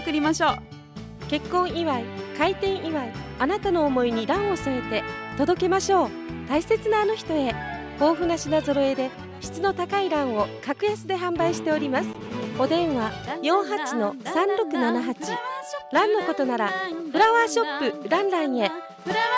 作りましょう。 結婚祝い、開店祝い、あなたの思いに蘭を添えて届けましょう。大切なあの人へ。豊富な品揃えで質の高い蘭を格安で販売しております。お電話48-3678。蘭のことならフラワーショップ蘭蘭へ。